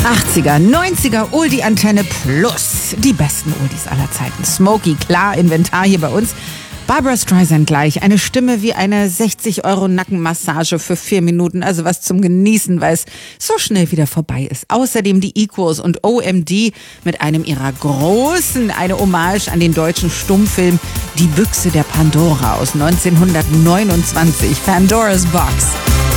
80er, 90er Oldie-Antenne Plus. Die besten Oldies aller Zeiten. Smokey, klar, Inventar hier bei uns. Barbra Streisand gleich. Eine Stimme wie eine 60€ Nackenmassage für 4 Minuten. Also was zum Genießen, weil es so schnell wieder vorbei ist. Außerdem die Equals und OMD mit einem ihrer großen, eine Hommage an den deutschen Stummfilm Die Büchse der Pandora aus 1929. Pandora's Box.